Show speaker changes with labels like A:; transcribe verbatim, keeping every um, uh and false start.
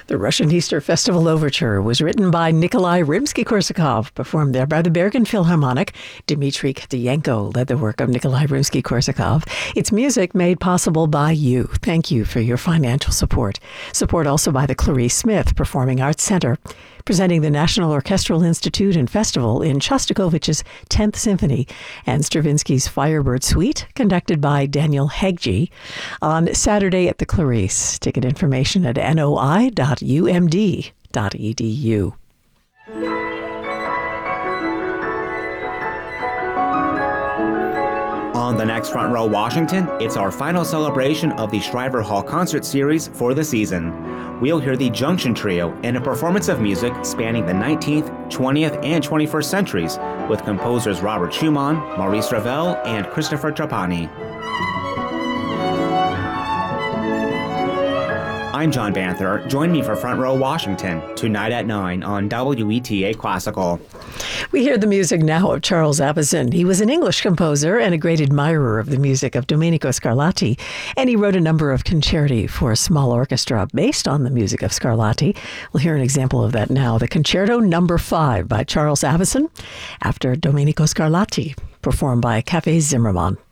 A: The Russian Easter Festival Overture was written by Nikolai Rimsky-Korsakov, performed there by the Bergen Philharmonic. Dmitry Katayenko led the work of Nikolai Rimsky-Korsakov. It's music made possible by you. Thank you for your financial support. Support also by the Clarice Smith Performing Arts Center, presenting the National Orchestral Institute and Festival in Shostakovich's tenth Symphony and Stravinsky's Firebird Suite, conducted by Daniel Hegyi, on Saturday at the Clarice. Ticket information at n o i dot u m d dot e d u.
B: On the next Front Row Washington, it's our final celebration of the Shriver Hall Concert Series for the season. We'll hear the Junction Trio in a performance of music spanning the nineteenth, twentieth, and twenty-first centuries with composers Robert Schumann, Maurice Ravel, and Christopher Trapani. I'm John Banther. Join me for Front Row Washington tonight at nine on W E T A Classical.
A: We hear the music now of Charles Abbison. He was an English composer and a great admirer of the music of Domenico Scarlatti, and he wrote a number of concerti for a small orchestra based on the music of Scarlatti. We'll hear an example of that now, the Concerto Number Five by Charles Abbison, after Domenico Scarlatti, performed by Cafe Zimmermann.